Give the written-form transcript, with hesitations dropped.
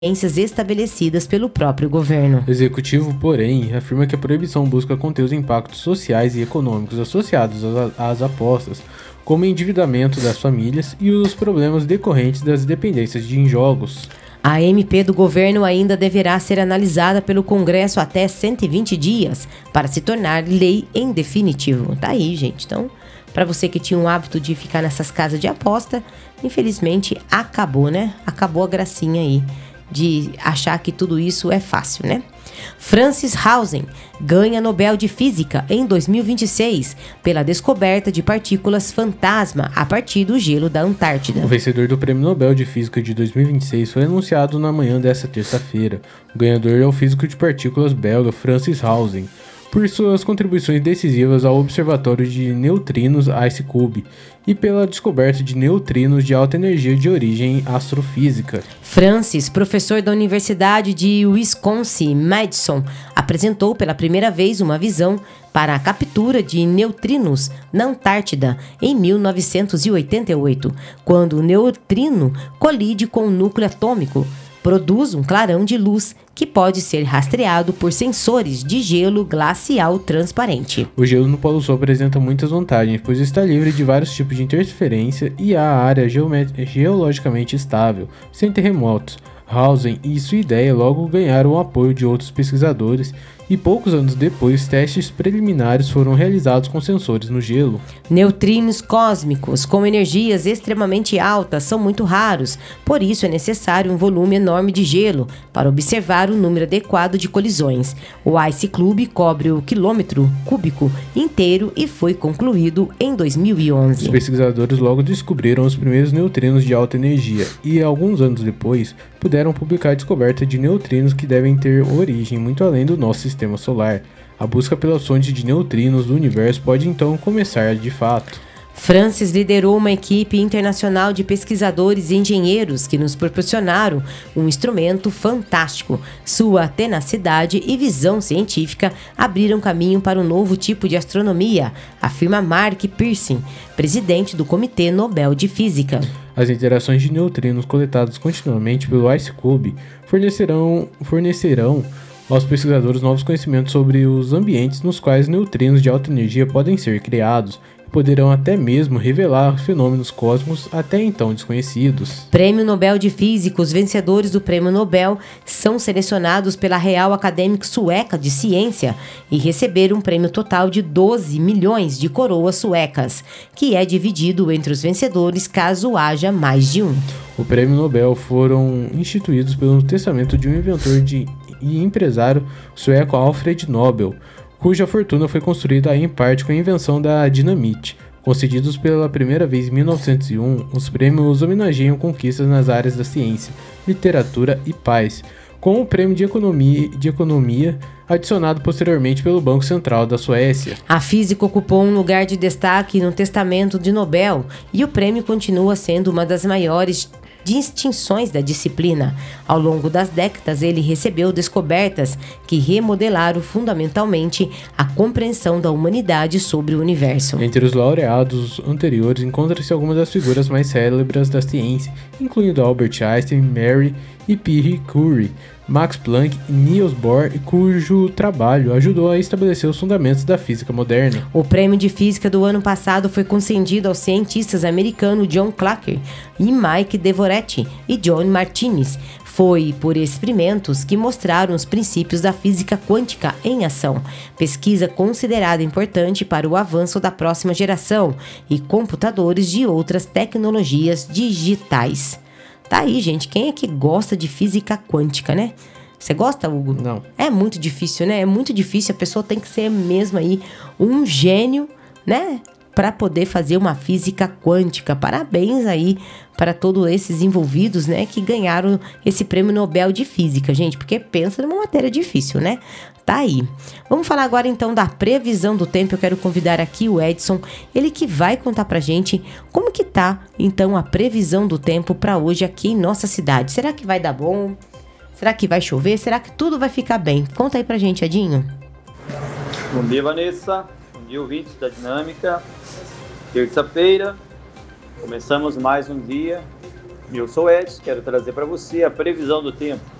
estabelecidas pelo próprio governo. O executivo, porém, afirma que a proibição busca conter os impactos sociais e econômicos associados às apostas, como o endividamento das famílias e os problemas decorrentes das dependências de jogos. A MP do governo ainda deverá ser analisada pelo Congresso até 120 dias para se tornar lei em definitivo. Tá aí, gente. Então, para você que tinha o hábito de ficar nessas casas de aposta, infelizmente acabou, né? Acabou a gracinha aí de achar que tudo isso é fácil, né? Francis Hausen ganha Nobel de Física em 2026 pela descoberta de partículas fantasma a partir do gelo da Antártida. O vencedor do Prêmio Nobel de Física de 2026 foi anunciado na manhã desta terça-feira. O ganhador é o físico de partículas belga Francis Hausen, por suas contribuições decisivas ao Observatório de Neutrinos IceCube e pela descoberta de neutrinos de alta energia de origem astrofísica. Francis, professor da Universidade de Wisconsin-Madison, apresentou pela primeira vez uma visão para a captura de neutrinos na Antártida em 1988, quando o neutrino colide com o núcleo atômico, produz um clarão de luz que pode ser rastreado por sensores de gelo glacial transparente. O gelo no Polo Sul apresenta muitas vantagens, pois está livre de vários tipos de interferência e há área geologicamente estável, sem terremotos. Hausen e sua ideia logo ganharam o apoio de outros pesquisadores e poucos anos depois testes preliminares foram realizados com sensores no gelo. Neutrinos cósmicos com energias extremamente altas são muito raros, por isso é necessário um volume enorme de gelo para observar o número adequado de colisões. O IceCube cobre o quilômetro cúbico inteiro e foi concluído em 2011. Os pesquisadores logo descobriram os primeiros neutrinos de alta energia e, alguns anos depois, puderam publicar a descoberta de neutrinos que devem ter origem muito além do nosso sistema solar. A busca pelas fontes de neutrinos do universo pode então começar de fato. Francis liderou uma equipe internacional de pesquisadores e engenheiros que nos proporcionaram um instrumento fantástico. Sua tenacidade e visão científica abriram caminho para um novo tipo de astronomia, afirma Mark Pearson, presidente do Comitê Nobel de Física. As interações de neutrinos coletadas continuamente pelo IceCube fornecerão aos pesquisadores novos conhecimentos sobre os ambientes nos quais neutrinos de alta energia podem ser criados e poderão até mesmo revelar fenômenos cósmicos até então desconhecidos. Prêmio Nobel de Física. Os vencedores do Prêmio Nobel são selecionados pela Real Acadêmica Sueca de Ciência e receberam um prêmio total de 12 milhões de coroas suecas, que é dividido entre os vencedores caso haja mais de um. O Prêmio Nobel foram instituídos pelo testamento de um inventor e empresário sueco Alfred Nobel, cuja fortuna foi construída em parte com a invenção da dinamite. Concedidos pela primeira vez em 1901, os prêmios homenageiam conquistas nas áreas da ciência, literatura e paz, com o prêmio de economia adicionado posteriormente pelo Banco Central da Suécia. A física ocupou um lugar de destaque no testamento de Nobel e o prêmio continua sendo uma das maiores distinções da disciplina. Ao longo das décadas, ele recebeu descobertas que remodelaram fundamentalmente a compreensão da humanidade sobre o universo. Entre os laureados anteriores, encontram-se algumas das figuras mais célebres da ciência, incluindo Albert Einstein, Marie e Pierre Curie, Max Planck e Niels Bohr, cujo trabalho ajudou a estabelecer os fundamentos da física moderna. O prêmio de física do ano passado foi concedido aos cientistas americanos John Clarke e Mike Dvorak e John Martinez. Foi por experimentos que mostraram os princípios da física quântica em ação, pesquisa considerada importante para o avanço da próxima geração e computadores de outras tecnologias digitais. Tá aí, gente. Quem é que gosta de física quântica, né? Você gosta, Hugo? Não. É muito difícil, né? É muito difícil. A pessoa tem que ser mesmo aí um gênio, né? Para poder fazer uma física quântica. Parabéns aí para todos esses envolvidos, né? Que ganharam esse prêmio Nobel de Física, gente. Porque pensa numa matéria difícil, né? Tá aí. Vamos falar agora então da previsão do tempo. Eu quero convidar aqui o Edson, ele que vai contar pra gente como que tá então a previsão do tempo para hoje aqui em nossa cidade. Será que vai dar bom? Será que vai chover? Será que tudo vai ficar bem? Conta aí pra gente, Edinho. Bom dia, Vanessa. Bom dia, ouvintes da Dinâmica. Terça-feira, começamos mais um dia Eu sou Edson, quero trazer para você a previsão do tempo